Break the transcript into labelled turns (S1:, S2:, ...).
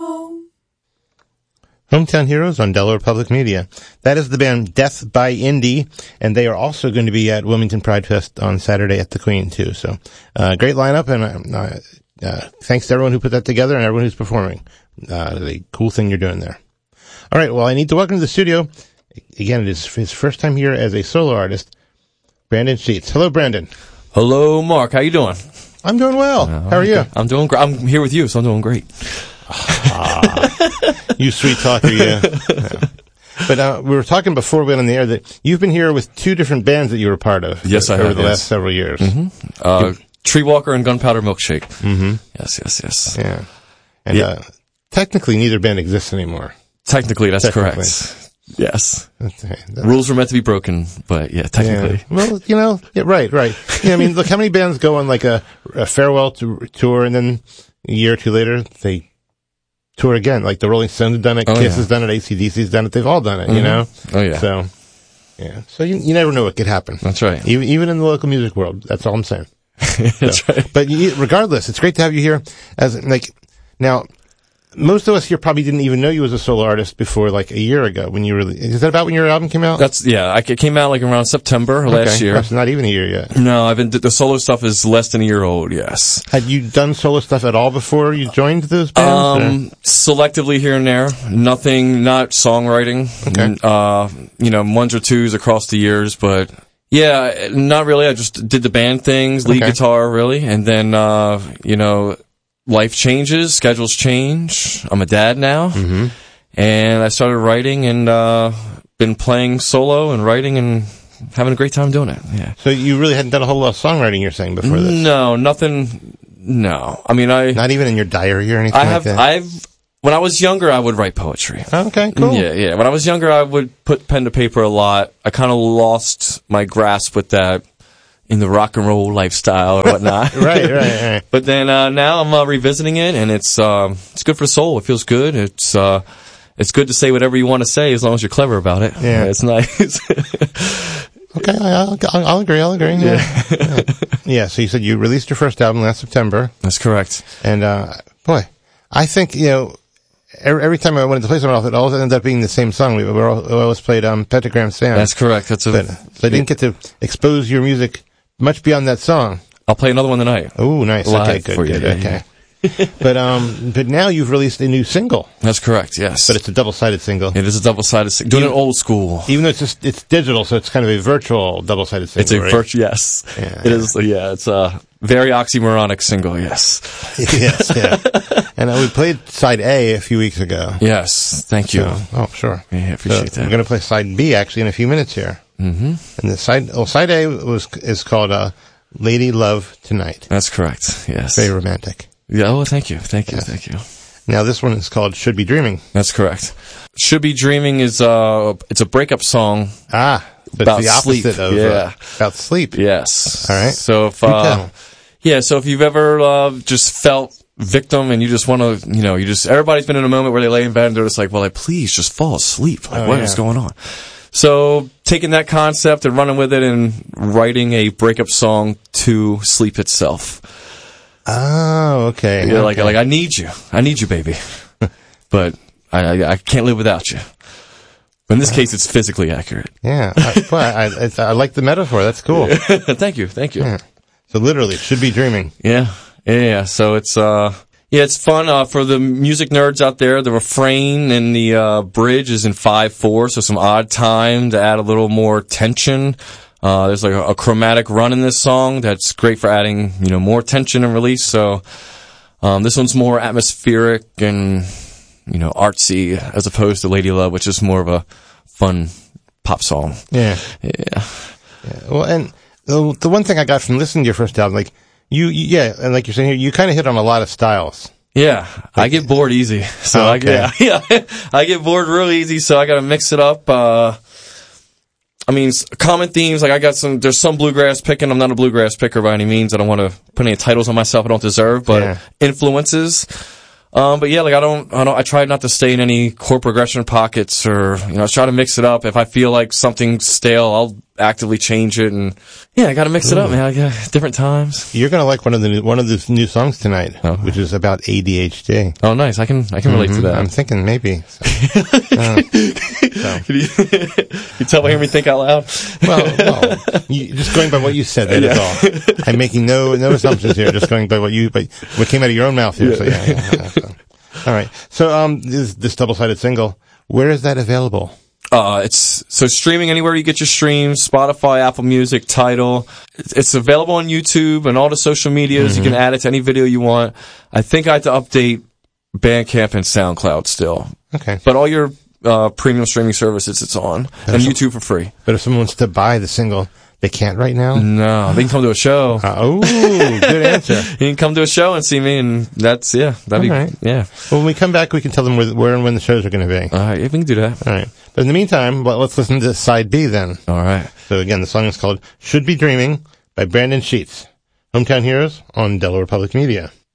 S1: Hometown Heroes on Delaware Public Media. That is the band Death by Indie, and they are also going to be at Wilmington Pride Fest on Saturday at the Queen, too. So, great lineup, and thanks to everyone who put that together and everyone who's performing. The cool thing you're doing there. All right, well, I need to welcome to the studio. Again, it is his first time here as a solo artist, Brandon Sheets. Hello, Brandon.
S2: Hello, Mark. How you doing?
S1: I'm doing well. How are you?
S2: I'm doing great. I'm here with you, so I'm doing great.
S1: You sweet talker, you. But we were talking before we went on the air that you've been here with two different bands that you were part of.
S2: Yes, I have.
S1: Over the last several years.
S2: Mm-hmm. Treewalker and Gunpowder Milkshake.
S1: Mm-hmm.
S2: Yes.
S1: Yeah. And technically, neither band exists anymore.
S2: Technically, that's correct. Yes. Rules were meant to be broken, but yeah, technically.
S1: Yeah. Well, right. Yeah, I mean, look, how many bands go on like a farewell tour and then a year or two later they tour again? Like the Rolling Stones have done it, Kiss has done it, AC/DC's done it, they've all done it, you know?
S2: Oh, yeah.
S1: So, yeah. So you never know what could happen.
S2: That's right.
S1: Even in the local music world, that's all I'm saying.
S2: That's right.
S1: But regardless, it's great to have you here. Now, most of us here probably didn't even know you as a solo artist before like a year ago when you really, is that about when your album came out?
S2: It came out like around September last year.
S1: That's not even a year yet.
S2: No, the solo stuff is less than a year old, yes.
S1: Had you done solo stuff at all before you joined those bands?
S2: Selectively here and there. Nothing, not songwriting.
S1: Okay.
S2: Ones or twos across the years, but yeah, not really. I just did the band things, lead guitar really, and then, life changes, schedules change. I'm a dad now, and I started writing and been playing solo and writing and having a great time doing it. Yeah.
S1: So you really hadn't done a whole lot of songwriting, you're saying, before this?
S2: No, nothing. No, I mean not
S1: even in your diary or anything like that.
S2: When I was younger, I would write poetry.
S1: Okay, cool.
S2: Yeah. When I was younger, I would put pen to paper a lot. I kind of lost my grasp with that in the rock and roll lifestyle or whatnot.
S1: Right.
S2: But then now I'm revisiting it, and it's good for the soul. It feels good. It's good to say whatever you want to say as long as you're clever about it.
S1: Yeah,
S2: it's nice.
S1: Okay, I'll agree. Yeah. So you said you released your first album last September.
S2: That's correct.
S1: And I think every time I went to play something else, it always ended up being the same song. We always played Pentagram Sound.
S2: That's correct. So
S1: I didn't get to expose your music much beyond that song.
S2: I'll play another one tonight.
S1: Oh, nice.
S2: Live
S1: okay,
S2: for
S1: good.
S2: You.
S1: Okay. But now you've released a new single.
S2: That's correct. Yes.
S1: But it's a double-sided single.
S2: It is a double-sided single. Doing it old school.
S1: Even though it's digital, so it's kind of a virtual double-sided single.
S2: It's a virtual.
S1: Yes.
S2: Yeah, it is. Yeah. It's a very oxymoronic single. Yes.
S1: Yes. Yeah. And we played side A a few weeks ago.
S2: Yes. Thank you.
S1: Sure.
S2: Yeah, I appreciate that.
S1: We're going to play side B actually in a few minutes here.
S2: Mm-hmm.
S1: And the side A is called Lady Love Tonight.
S2: That's correct. Yes.
S1: Very romantic.
S2: Yeah. Oh, thank you.
S1: Yes. Thank you. Now this one is called Should Be Dreaming.
S2: That's correct. Should Be Dreaming is it's a breakup song.
S1: So
S2: about
S1: it's the opposite
S2: sleep.
S1: of about sleep.
S2: Yes.
S1: All right.
S2: So if you've ever just felt victim and you just want to, everybody's been in a moment where they lay in bed and they're just like, well, please just fall asleep. What is going on? So taking that concept and running with it and writing a breakup song to sleep itself.
S1: Oh, okay.
S2: Yeah, like I need you, baby, but I can't live without you. But in this case, it's physically accurate.
S1: Yeah, I like the metaphor. That's cool.
S2: Thank you.
S1: Yeah. So literally, it should be dreaming.
S2: Yeah. So it's it's fun for the music nerds out there. The refrain and the bridge is in 5/4, so some odd time to add a little more tension. There's like a chromatic run in this song that's great for adding, more tension and release. So, this one's more atmospheric and, artsy as opposed to Lady Love, which is more of a fun pop song.
S1: Yeah. Well, and the one thing I got from listening to your first album, like and like you're saying here, you kind of hit on a lot of styles.
S2: Yeah, I get bored easy. So I get bored real easy. So I got to mix it up. Common themes, like there's some bluegrass picking. I'm not a bluegrass picker by any means. I don't want to put any titles on myself I don't deserve, but influences. But yeah, like I try not to stay in any chord progression pockets or, I try to mix it up. If I feel like something's stale, actively change it, and I got to mix it up, man. I got different times.
S1: You're gonna like one of the new songs tonight, which is about ADHD.
S2: Oh, nice. I can relate to that.
S1: I'm thinking maybe.
S2: Can you tell by hearing me think out loud?
S1: Well, just going by what you said, that is all. I'm making no assumptions here. Just going by what came out of your own mouth here. So, all right. So, this double-sided single, where is that available?
S2: It's streaming anywhere you get your streams, Spotify, Apple Music, Tidal. It's available on YouTube and all the social medias. You can add it to any video you want. I think I have to update Bandcamp and SoundCloud still.
S1: Okay.
S2: But all your premium streaming services it's on, and YouTube for free.
S1: But if someone wants to buy the single, they can't right now?
S2: No, they can come to a show.
S1: Good answer.
S2: You can come to a show and see me, and that'd be
S1: right.
S2: Yeah.
S1: Well, when we come back, we can tell them where and when the shows are going to be.
S2: All right, we can do that.
S1: All right. But in the meantime, let's listen to side B then.
S2: All right.
S1: So again, the song is called Should Be Dreaming by Brandon Sheets. Hometown Heroes on Delaware Public Media.